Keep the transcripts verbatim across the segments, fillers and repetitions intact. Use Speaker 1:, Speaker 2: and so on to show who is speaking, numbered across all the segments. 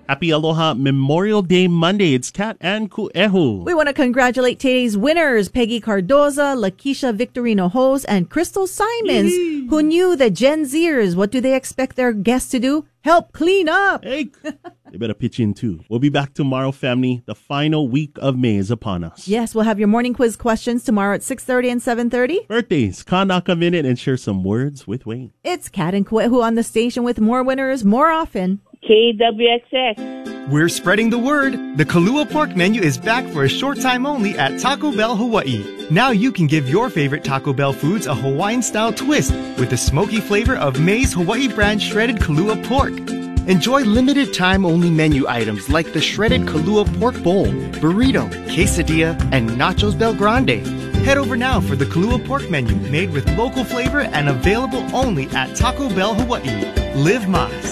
Speaker 1: Happy Aloha Memorial Day Monday. It's Kat and Kuehu.
Speaker 2: We want to congratulate today's winners, Peggy Cardoza, Lakeisha Victorino Hose, and Crystal Simons, Yee. Who knew that Gen Zers, what do they expect their guests to do? Help clean up.
Speaker 1: Hey, they better pitch in too. We'll be back tomorrow, family. The final week of May is upon us.
Speaker 2: Yes, we'll have your morning quiz questions tomorrow at six thirty and seven thirty.
Speaker 1: Birthdays, Kanaka Minute, and share some words with Wayne.
Speaker 2: It's Kat and Kuehu on the station with more winners more often.
Speaker 3: K W X X.
Speaker 4: We're spreading the word. The Kalua pork menu is back for a short time only at Taco Bell Hawaii. Now you can give your favorite Taco Bell foods a Hawaiian-style twist with the smoky flavor of May's Hawaii brand shredded Kalua pork. Enjoy limited time only menu items like the shredded Kalua pork bowl, burrito, quesadilla, and nachos Bel Grande. Head over now for the Kalua pork menu made with local flavor and available only at Taco Bell Hawaii. Live Mas.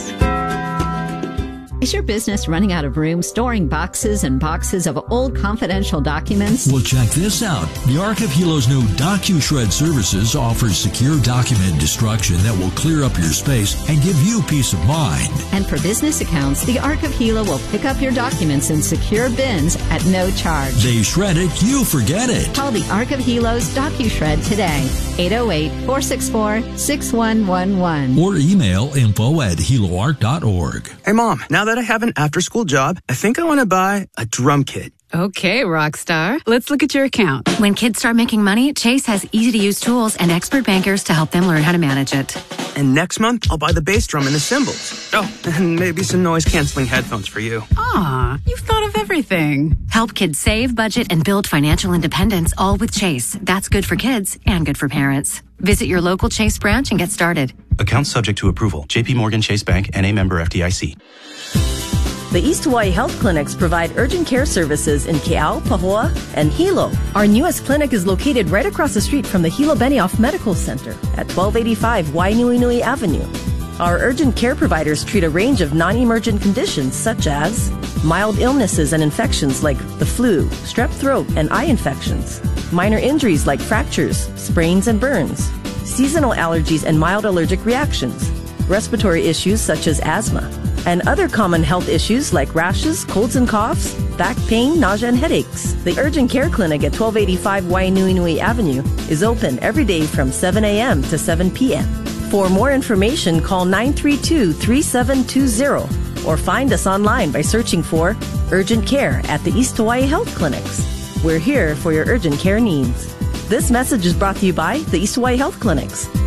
Speaker 5: Is your business running out of room storing boxes and boxes of old confidential documents?
Speaker 6: Well, check this out. The Arc of Hilo's new DocuShred services offers secure document destruction that will clear up your space and give you peace of mind.
Speaker 5: And for business accounts, the Arc of Hilo will pick up your documents in secure bins at no charge.
Speaker 6: They shred it, you forget it.
Speaker 5: Call the Arc of Hilo's DocuShred today. eight oh eight, four six four, six one one one.
Speaker 6: Or email info at hilo arc dot org.
Speaker 7: Hey, Mom, now that I have an after-school job, I think I want to buy a drum kit.
Speaker 8: Okay, Rockstar. Let's look at your account.
Speaker 9: When kids start making money, Chase has easy-to-use tools and expert bankers to help them learn how to manage it.
Speaker 7: And next month, I'll buy the bass drum and the cymbals. Oh, and maybe some noise-canceling headphones for you.
Speaker 8: Aw, you've thought of everything.
Speaker 9: Help kids save, budget, and build financial independence, all with Chase. That's good for kids and good for parents. Visit your local Chase branch and get started.
Speaker 10: Account subject to approval. J P Morgan Chase Bank, N A member F D I C.
Speaker 11: The East Hawaii Health Clinics provide urgent care services in Ke'au, Pahoa, and Hilo. Our newest clinic is located right across the street from the Hilo Benioff Medical Center at twelve eighty-five Wainuinui Avenue. Our urgent care providers treat a range of non-emergent conditions such as mild illnesses and infections like the flu, strep throat, and eye infections, minor injuries like fractures, sprains, and burns, seasonal allergies and mild allergic reactions, respiratory issues such as asthma, and other common health issues like rashes, colds and coughs, back pain, nausea, and headaches. The Urgent Care Clinic at twelve eighty-five Wainuinui Avenue is open every day from seven a.m. to seven p.m. For more information, call nine three two, three seven two zero or find us online by searching for Urgent Care at the East Hawaii Health Clinics. We're here for your urgent care needs. This message is brought to you by the East Hawaii Health Clinics.